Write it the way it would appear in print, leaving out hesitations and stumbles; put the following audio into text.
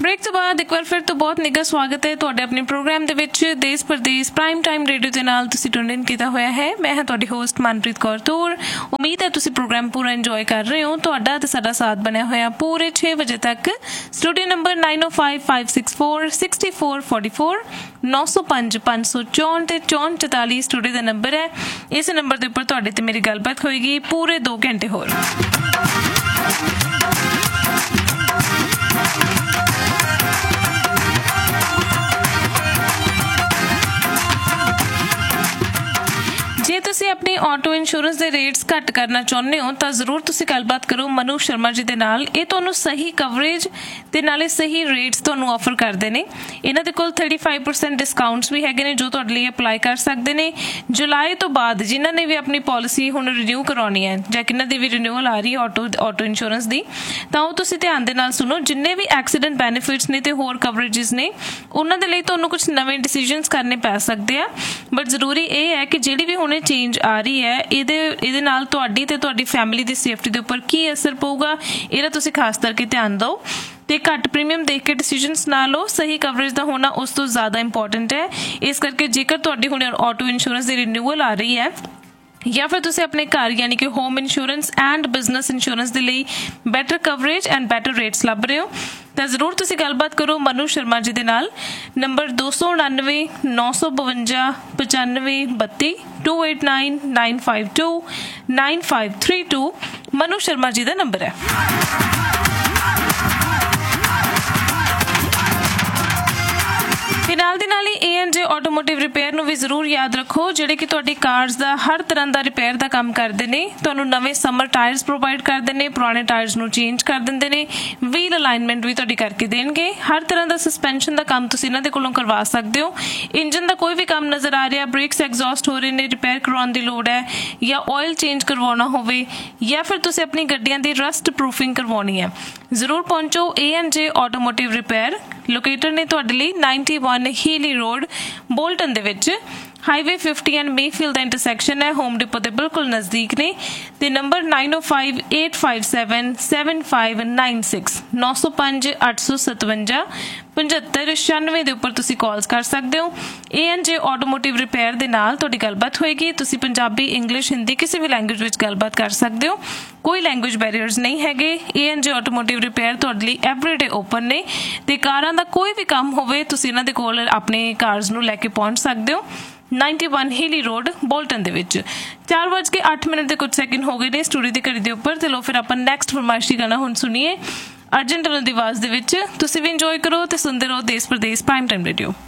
Break तो बाद एक बार फिर तो बहुत निघा स्वागत है तुहाडे अपने प्रोग्राम दे विच देश परदेश प्राइम टाइम रेडियो दे नाल तुसीं ट्यून इन कीता होया है। मैं हां तुहाडी होस्ट मनप्रीत कौर तोर। उम्मीद है तुसीं प्रोग्राम पूरा इंजॉय कर रहे हो। तुहाडा ते साडा साथ बनया होया पूरे 6 बजे तक। स्टूडियो नंबर 9055646444 905 564 ते 6444 स्टूडियो का नंबर है। इस नंबर के उपर तुहाडे ते मेरी गलबात होएगी पूरे 2 घंटे होर। जे तुसीं अपनी ऑटो इंश्योरेंस के रेट्स घट करना चाहुंदे हो तो जरूर तुसीं गलबात करो मनु शर्मा जी दे नाल। ये तुहानूं सही कवरेज ते नाले सही रेट्स तुहानूं ऑफर करदे ने। इन्हां दे कोल 35% डिस्काउंट्स भी हैगे ने जो तुहाडे लई अप्लाई कर सकदे ने। जुलाई तो बाद जिन्हां ने भी अपनी पॉलिसी हुण रिन्यू करवाउणी है जां किन्हां दी भी रिन्यूअल आ रही है ऑटो इंश्योरेंस दी, तां ओह तुसीं ध्यान दे नाल सुनो। जिन्ने भी एक्सीडेंट बैनीफिट्स ने ते होर कवरेजेस ने उन्हां दे लई तुहानूं कुछ नवें डिसीजनस करने पै सकदे आ। बट जरूरी ये है कि जिहड़ी भी हुणे चेंज आ रही है ਇਹਦੇ ਨਾਲ ਤੁਹਾਡੀ ਤੇ ਤੁਹਾਡੀ फैमिली ਦੀ ਸੇਫਟੀ ਦੇ ਉੱਪਰ ਕੀ ਅਸਰ ਪਊਗਾ ਇਹਦਾ ਤੁਸੀਂ ਖਾਸ ਕਰਕੇ ਧਿਆਨ ਦਿਓ ਤੇ ਘੱਟ ਪ੍ਰੀਮੀਅਮ ਦੇਖ ਕੇ ਡਿਸੀਜਨਸ ਨਾ ਲਓ। ਸਹੀ ਕਵਰੇਜ ਦਾ ਹੋਣਾ ਉਸ ਤੋਂ ਜ਼ਿਆਦਾ ਇੰਪੋਰਟੈਂਟ ਹੈ। ਇਸ ਕਰਕੇ ਜੇਕਰ ਤੁਹਾਡੀ ਹੁਣ ਆਟੋ ਇੰਸ਼ੋਰੈਂਸ ਦੀ ਰਿਨਿਊਅਲ ਆ ਰਹੀ ਹੈ या फिर तुसीं अपने घर यानी कि home insurance and business insurance के लिए batter coverage and batter rates लभ रहे हो तो जरूर तुसीं गलबात करो मनु शर्मा जी दे नाल। नंबर 299 952 95 32 289 952 9532 मनु शर्मा जी का नंबर है। नाल दी नाल ही A&J ऑटोमोटिव रिपेयर नूं भी जरूर याद रखो जिहड़े कि तुहाडी कार्स दा हर तरह दा रिपेयर दा काम करदे ने। तुहानूं नवे समर टायर्स प्रोवाइड करदे ने, पुराने टायर्स नूं चेंज कर दिंदे ने, व्हील अलाइनमेंट भी तुहाडी करके देणगे। हर तरह दा सस्पेंशन दा काम तुसीं इन्हां दे कोलों करवा सकदे हो। इंजन दा कोई भी काम नज़र आ रहा, ब्रेक्स एग्जॉस्ट हो रहे ने, रिपेयर करवाउण दी लोड़ है या ऑयल चेंज करवाउणा होवे या फिर तुसीं अपनी गड्डियां दी रस्ट प्रूफिंग करवाउणी है, जरूर पहुंचो A&J ऑटोमोटिव रिपेयर। लोकेटर ने तुहाडे लई 91 Healy road Bolton they which highway 50 and Mayfield दा इंटरसैक्शन है, होम डिपो दे बिल्कुल नज़दीक ने। ते नंबर 905857 7596 905 857 7596 दे उपर तुसीं कॉल्स कर सकदे हो। A&J ऑटोमोटिव रिपेयर दे नाल तुहाडी गलबात होएगी। तुसीं पंजाबी, इंग्लिश, हिंदी किसी भी लैंग्वेज विच गलबात कर सकदे हो। कोई लैंग्वेज बैरियर्स नहीं हैगे। A&J ऑटोमोटिव रिपेयर तुहाडे लई एवरीडे ओपन ने ते कारां दा कोई भी काम होवे तुसीं इन्हां दे कोल अपने कार्स नूं लैके पहुंच सकदे हो। 91 हीली रोड बोल्टन दे विच 4:08 के कुछ सैकेंड हो गए ने स्टूडियो की घड़ी के उपर। चलो फिर अपन नैक्सट फरमाइशी गाना हुण सुनीए अर्जेंट दी आवाज़ दे विच। तुसीं भी इंजॉय करो ते सुनदे रहो देश परदेश प्राइम टाइम रेडियो।